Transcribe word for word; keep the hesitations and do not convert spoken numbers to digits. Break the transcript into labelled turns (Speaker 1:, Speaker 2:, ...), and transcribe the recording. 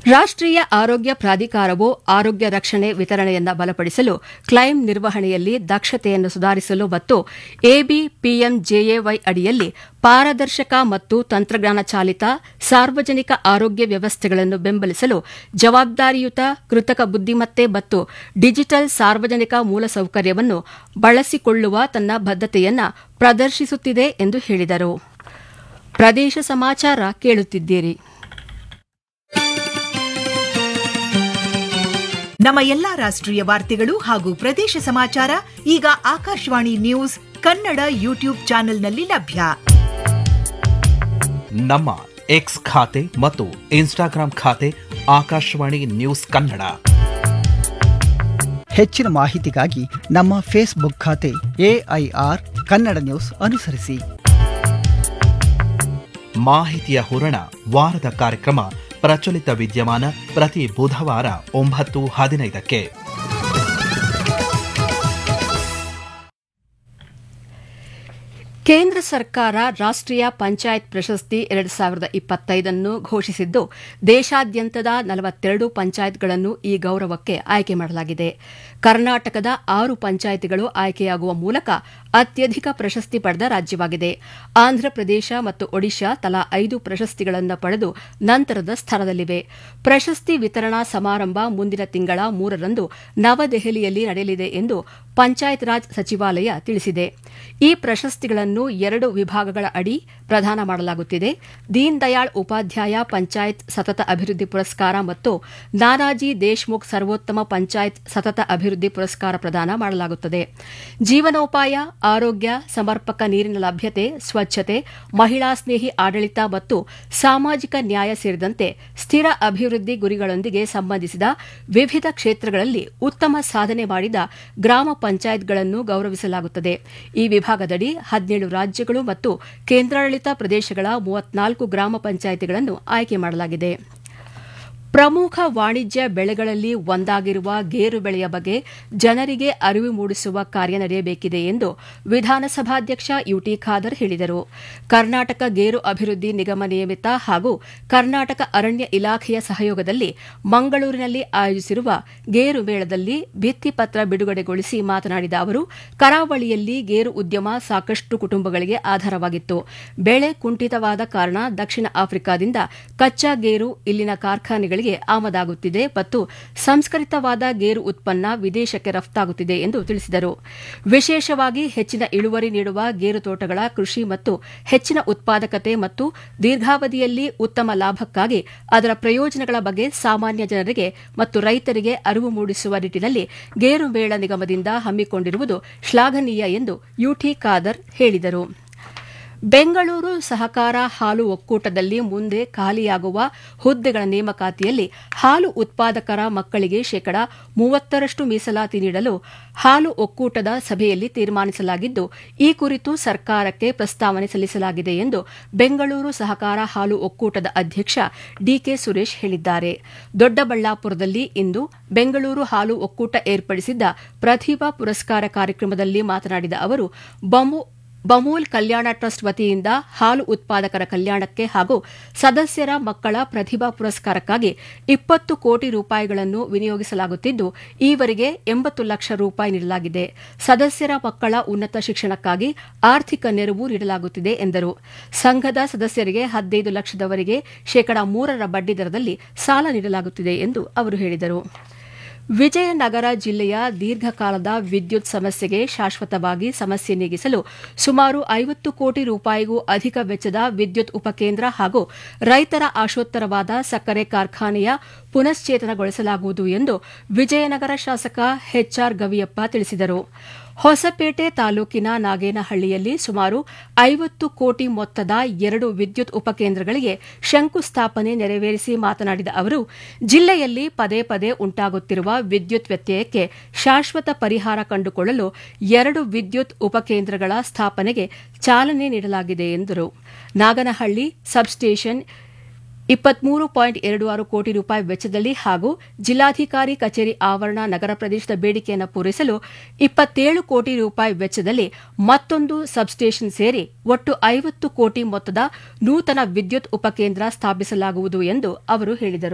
Speaker 1: ರಾಷ್ಟೀಯ ಆರೋಗ್ಯ ಪ್ರಾಧಿಕಾರವು ಆರೋಗ್ಯ ರಕ್ಷಣೆ ವಿತರಣೆಯನ್ನು ಬಲಪಡಿಸಲು ಕ್ಲೈಮ್ ನಿರ್ವಹಣೆಯಲ್ಲಿ ದಕ್ಷತೆಯನ್ನು ಸುಧಾರಿಸಲು ಮತ್ತು ಎಬಿ ಪಿಎಂಜೆಎವೈ ಅಡಿಯಲ್ಲಿ ಪಾರದರ್ಶಕ ಮತ್ತು ತಂತ್ರಜ್ಞಾನ ಚಾಲಿತ ಸಾರ್ವಜನಿಕ ಆರೋಗ್ಯ ವ್ಯವಸ್ಥೆಗಳನ್ನು ಬೆಂಬಲಿಸಲು ಜವಾಬ್ದಾರಿಯುತ ಕೃತಕ ಬುದ್ದಿಮತ್ತೆ ಮತ್ತು ಡಿಜಿಟಲ್ ಸಾರ್ವಜನಿಕ ಮೂಲಸೌಕರ್ಯವನ್ನು ಬಳಸಿಕೊಳ್ಳುವ ತನ್ನ ಬದ್ಧತೆಯನ್ನು ಪ್ರದರ್ಶಿಸುತ್ತಿದೆ ಎಂದು ಹೇಳಿದರು. ಪ್ರದೇಶ ಸಮಾಚಾರ ಕೇಳುತ್ತಿದ್ದೀರಿ.
Speaker 2: ನಮ್ಮ ಎಲ್ಲಾ ರಾಷ್ಟ್ರೀಯ ವಾರ್ತೆಗಳು ಹಾಗೂ ಪ್ರದೇಶ ಸಮಾಚಾರ ಈಗ ಆಕಾಶವಾಣಿ ನ್ಯೂಸ್ ಕನ್ನಡ ಯೂಟ್ಯೂಬ್ ಚಾನೆಲ್ನಲ್ಲಿ ಲಭ್ಯ.
Speaker 3: ನಮ್ಮ ಎಕ್ಸ್ ಖಾತೆ ಮತ್ತು ಇನ್ಸ್ಟಾಗ್ರಾಂ ಖಾತೆ ಆಕಾಶವಾಣಿ ನ್ಯೂಸ್ ಕನ್ನಡ.
Speaker 4: ಹೆಚ್ಚಿನ ಮಾಹಿತಿಗಾಗಿ ನಮ್ಮ ಫೇಸ್ಬುಕ್ ಖಾತೆ ಎಐಆರ್ ಕನ್ನಡ ನ್ಯೂಸ್ ಅನುಸರಿಸಿ.
Speaker 3: ಮಾಹಿತಿಯ ಹೂರಣ ವಾರದ ಕಾರ್ಯಕ್ರಮ ಪ್ರಚಲಿತ ವಿದ್ಯಮಾನ ಪ್ರತಿ ಬುಧವಾರ ಒಂಬತ್ತು ಹದಿನೈದಕ್ಕೆ.
Speaker 1: ಕೇಂದ್ರ ಸರ್ಕಾರ ರಾಷ್ಟೀಯ ಪಂಚಾಯತ್ ಪ್ರಶಸ್ತಿ ಎರಡು ಸಾವಿರದ ಇಪ್ಪತ್ತೈದನ್ನು ಘೋಷಿಸಿದ್ದು, ದೇಶಾದ್ಯಂತದ ನಲವತ್ತೆರಡು ಪಂಚಾಯತ್ಗಳನ್ನು ಈ ಗೌರವಕ್ಕೆ ಆಯ್ಕೆ ಮಾಡಲಾಗಿದೆ. ಕರ್ನಾಟಕದ ಆರು ಪಂಚಾಯಿತಿಗಳು ಆಯ್ಕೆಯಾಗುವ ಮೂಲಕ ಅತ್ಯಧಿಕ ಪ್ರಶಸ್ತಿ ಪಡೆದ ರಾಜ್ಯವಾಗಿದೆ. ಆಂಧ್ರಪ್ರದೇಶ ಮತ್ತು ಒಡಿಶಾ ತಲಾ ಐದು ಪ್ರಶಸ್ತಿಗಳನ್ನು ಪಡೆದು ನಂತರದ ಸ್ಥಾನದಲ್ಲಿವೆ. ಪ್ರಶಸ್ತಿ ವಿತರಣಾ ಸಮಾರಂಭ ಮುಂದಿನ ತಿಂಗಳ ಮೂರರಂದು ನವದೆಹಲಿಯಲ್ಲಿ ನಡೆಯಲಿದೆ ಎಂದು ಪಂಚಾಯತ್ ರಾಜ್ ಸಚಿವಾಲಯ ತಿಳಿಸಿದೆ. ಈ ಪ್ರಶಸ್ತಿಗಳನ್ನು ಎರಡು ವಿಭಾಗಗಳ ಅಡಿ ಪ್ರದಾನ ಮಾಡಲಾಗುತ್ತಿದೆ. ದೀನ್ ದಯಾಳ್ ಉಪಾಧ್ಯಾಯ ಪಂಚಾಯತ್ ಸತತ ಅಭಿವೃದ್ಧಿ ಪುರಸ್ಕಾರ ಮತ್ತು ನಾನಾಜಿ ದೇಶ್ಮುಖ್ ಸರ್ವೋತ್ತಮ ಪಂಚಾಯತ್ ಸತತ ಅಭಿವೃದ್ಧಿ ಪುರಸ್ಕಾರ ಪ್ರದಾನ ಮಾಡಲಾಗುತ್ತದೆ. ಜೀವನೋಪಾಯ, ಆರೋಗ್ಯ, ಸಮರ್ಪಕ ನೀರಿನ ಲಭ್ಯತೆ, ಸ್ವಚ್ಛತೆ, ಮಹಿಳಾ ಸ್ನೇಹಿ ಆಡಳಿತ ಮತ್ತು ಸಾಮಾಜಿಕ ನ್ಯಾಯ ಸೇರಿದಂತೆ ಸ್ಥಿರ ಅಭಿವೃದ್ಧಿ ಗುರಿಗಳೊಂದಿಗೆ ಸಂಬಂಧಿಸಿದ ವಿವಿಧ ಕ್ಷೇತ್ರಗಳಲ್ಲಿ ಉತ್ತಮ ಸಾಧನೆ ಮಾಡಿದ ಗ್ರಾಮ ಪಂಚಾಯತ್ಗಳನ್ನು ಗೌರವಿಸಲಾಗುತ್ತದೆ. ಈ ವಿಭಾಗದಡಿ ಹದಿನೇಳು ರಾಜ್ಯಗಳು ಮತ್ತು ಕೇಂದ್ರಾಡಳಿತ ಪ್ರದೇಶಗಳ ಮೂವತ್ನಾಲ್ಕು ಗ್ರಾಮ ಪಂಚಾಯಿತಿಗಳನ್ನು ಆಯ್ಕೆ ಮಾಡಲಾಗಿದೆ. ಪ್ರಮುಖ ವಾಣಿಜ್ಯ ಬೆಳೆಗಳಲ್ಲಿ ಒಂದಾಗಿರುವ ಗೇರು ಬೆಳೆಯ ಬಗ್ಗೆ ಜನರಿಗೆ ಅರಿವು ಮೂಡಿಸುವ ಕಾರ್ಯ ನಡೆಯಬೇಕಿದೆ ಎಂದು ವಿಧಾನಸಭಾಧ್ಯಕ್ಷ ಯುಟಿ ಖಾದರ್ ಹೇಳಿದರು. ಕರ್ನಾಟಕ ಗೇರು ಅಭಿವೃದ್ಧಿ ನಿಗಮ ನಿಯಮಿತ ಹಾಗೂ ಕರ್ನಾಟಕ ಅರಣ್ಯ ಇಲಾಖೆಯ ಸಹಯೋಗದಲ್ಲಿ ಮಂಗಳೂರಿನಲ್ಲಿ ಆಯೋಜಿಸಿರುವ ಗೇರು ಮೇಳದಲ್ಲಿ ಭಿತ್ತಿಪತ್ರ ಬಿಡುಗಡೆಗೊಳಿಸಿ ಮಾತನಾಡಿದ ಅವರು, ಕರಾವಳಿಯಲ್ಲಿ ಗೇರು ಉದ್ಯಮ ಸಾಕಷ್ಟು ಕುಟುಂಬಗಳಿಗೆ ಆಧಾರವಾಗಿತ್ತು. ಬೆಳೆ ಕುಂಠಿತವಾದ ಕಾರಣ ದಕ್ಷಿಣ ಆಫ್ರಿಕಾದಿಂದ ಕಚ್ಚಾ ಗೇರು ಇಲ್ಲಿನ ಕಾರ್ಖಾನೆಗಳಿಗೆ ಆಮದಾಗುತ್ತಿದೆ ಮತ್ತು ಸಂಸ್ಕರಿತವಾದ ಗೇರು ಉತ್ಪನ್ನ ವಿದೇಶಕ್ಕೆ ರಫ್ತಾಗುತ್ತಿದೆ ಎಂದು ತಿಳಿಸಿದರು. ವಿಶೇಷವಾಗಿ ಹೆಚ್ಚಿನ ಇಳುವರಿ ನೀಡುವ ಗೇರು ತೋಟಗಳ ಕೃಷಿ ಮತ್ತು ಹೆಚ್ಚಿನ ಉತ್ಪಾದಕತೆ ಮತ್ತು ದೀರ್ಘಾವಧಿಯಲ್ಲಿ ಉತ್ತಮ ಲಾಭಕ್ಕಾಗಿ ಅದರ ಪ್ರಯೋಜನಗಳ ಬಗ್ಗೆ ಸಾಮಾನ್ಯ ಜನರಿಗೆ ಮತ್ತು ರೈತರಿಗೆ ಅರಿವು ಮೂಡಿಸುವ ನಿಟ್ಟಿನಲ್ಲಿ ಗೇರು ಮೇಳ ನಿಗಮದಿಂದ ಹಮ್ಮಿಕೊಂಡಿರುವುದು ಶ್ಲಾಘನೀಯ ಎಂದು ಯುಟಿ ಖಾದರ್ ಹೇಳಿದರು. ಬೆಂಗಳೂರು ಸಹಕಾರ ಹಾಲು ಒಕ್ಕೂಟದಲ್ಲಿ ಮುಂದೆ ಖಾಲಿಯಾಗುವ ಹುದ್ದೆಗಳ ನೇಮಕಾತಿಯಲ್ಲಿ ಹಾಲು ಉತ್ಪಾದಕರ ಮಕ್ಕಳಿಗೆ ಶೇಕಡಾ ಮೂವತ್ತರಷ್ಟು ಮೀಸಲಾತಿ ನೀಡಲು ಹಾಲು ಒಕ್ಕೂಟದ ಸಭೆಯಲ್ಲಿ ತೀರ್ಮಾನಿಸಲಾಗಿದ್ದು, ಈ ಕುರಿತು ಸರ್ಕಾರಕ್ಕೆ ಪ್ರಸ್ತಾವನೆ ಸಲ್ಲಿಸಲಾಗಿದೆ ಎಂದು ಬೆಂಗಳೂರು ಸಹಕಾರ ಹಾಲು ಒಕ್ಕೂಟದ ಅಧ್ಯಕ್ಷ ಡಿಕೆ ಸುರೇಶ್ ಹೇಳಿದ್ದಾರೆ. ದೊಡ್ಡಬಳ್ಳಾಪುರದಲ್ಲಿ ಇಂದು ಬೆಂಗಳೂರು ಹಾಲು ಒಕ್ಕೂಟ ಏರ್ಪಡಿಸಿದ್ದ ಪ್ರತಿಭಾ ಪುರಸ್ಕಾರ ಕಾರ್ಯಕ್ರಮದಲ್ಲಿ ಮಾತನಾಡಿದ ಅವರು, ಬಮು ಬಮೂಲ್ ಕಲ್ಯಾಣ ಟ್ರಸ್ಟ್ ವತಿಯಿಂದ ಹಾಲು ಉತ್ಪಾದಕರ ಕಲ್ಯಾಣಕ್ಕೆ ಹಾಗೂ ಸದಸ್ಯರ ಮಕ್ಕಳ ಪ್ರತಿಭಾ ಪುರಸ್ಕಾರಕ್ಕಾಗಿ ಇಪ್ಪತ್ತು ಕೋಟಿ ರೂಪಾಯಿಗಳನ್ನು ವಿನಿಯೋಗಿಸಲಾಗುತ್ತಿದ್ದು, ಈವರೆಗೆ ಎಂಬತ್ತು ಲಕ್ಷ ರೂಪಾಯಿ ನೀಡಲಾಗಿದೆ. ಸದಸ್ಯರ ಮಕ್ಕಳ ಉನ್ನತ ಶಿಕ್ಷಣಕ್ಕಾಗಿ ಆರ್ಥಿಕ ನೆರವು ನೀಡಲಾಗುತ್ತಿದೆ ಎಂದರು. ಸಂಘದ ಸದಸ್ಯರಿಗೆ ಹದಿನೈದು ಲಕ್ಷದವರೆಗೆ ಶೇಕಡಾ ಮೂರರ ಬಡ್ಡಿ ದರದಲ್ಲಿ ಸಾಲ ನೀಡಲಾಗುತ್ತಿದೆ ಎಂದು ಅವರು ಹೇಳಿದರು. ವಿಜಯನಗರ ಜಿಲ್ಲೆಯ ದೀರ್ಘಕಾಲದ ವಿದ್ಯುತ್ ಸಮಸ್ಯೆಗೆ ಶಾಶ್ವತವಾಗಿ ಸಮಸ್ಯೆ ನೀಗಿಸಲು ಸುಮಾರು ಐವತ್ತು ಕೋಟಿ ರೂಪಾಯಿಗೂ ಅಧಿಕ ವೆಚ್ಚದ ವಿದ್ಯುತ್ ಉಪಕೇಂದ್ರ ಹಾಗೂ ರೈತರ ಆಶೋತ್ತರವಾದ ಸಕ್ಕರೆ ಕಾರ್ಖಾನೆಯ ಪುನಶ್ಚೇತನಗೊಳಿಸಲಾಗುವುದು ಎಂದು ವಿಜಯನಗರ ಶಾಸಕ ಎಚ್ಆರ್ ಗವಿಯಪ್ಪ ತಿಳಿಸಿದರು. ಹೊಸಪೇಟೆ ತಾಲೂಕಿನ ನಾಗೇನಹಳ್ಳಿಯಲ್ಲಿ ಸುಮಾರು ಐವತ್ತು ಕೋಟಿ ಮೊತ್ತದ ಎರಡು ವಿದ್ಯುತ್ ಉಪಕೇಂದ್ರಗಳಿಗೆ ಶಂಕುಸ್ಥಾಪನೆ ನೆರವೇರಿಸಿ ಮಾತನಾಡಿದ ಅವರು, ಜಿಲ್ಲೆಯಲ್ಲಿ ಪದೇ ಪದೇ ಉಂಟಾಗುತ್ತಿರುವ ವಿದ್ಯುತ್ ವ್ಯತ್ಯಯಕ್ಕೆ ಶಾಶ್ವತ ಪರಿಹಾರ ಕಂಡುಕೊಳ್ಳಲು ಎರಡು ವಿದ್ಯುತ್ ಉಪಕೇಂದ್ರಗಳ ಸ್ಥಾಪನೆಗೆ ಚಾಲನೆ ನೀಡಲಾಗಿದೆ ಎಂದರು. ನಾಗನಹಳ್ಳಿ ಸಬ್ಸ್ಟೇಷನ್ ಇಪ್ಪತ್ಮೂರು ಪಾಯಿಂಟ್ ಎರಡು ಆರು ಕೋಟಿ ರೂಪಾಯಿ ವೆಚ್ಚದಲ್ಲಿ ಹಾಗೂ ಜಿಲ್ಲಾಧಿಕಾರಿ ಕಚೇರಿ ಆವರಣ ನಗರ ಪ್ರದೇಶದ ಬೇಡಿಕೆಯನ್ನು ಪೂರೈಸಲು ಇಪ್ಪತ್ತೇಳು ಕೋಟಿ ರೂಪಾಯಿ ವೆಚ್ಚದಲ್ಲಿ ಮತ್ತೊಂದು ಸಬ್ಸ್ಟೇಷನ್ ಸೇರಿ ಒಟ್ಟು ಐವತ್ತು ಕೋಟಿ ಮೊತ್ತದ ನೂತನ ವಿದ್ಯುತ್ ಉಪಕೇಂದ್ರ ಸ್ಥಾಪಿಸಲಾಗುವುದು ಎಂದು ಅವರು ಹೇಳಿದರು.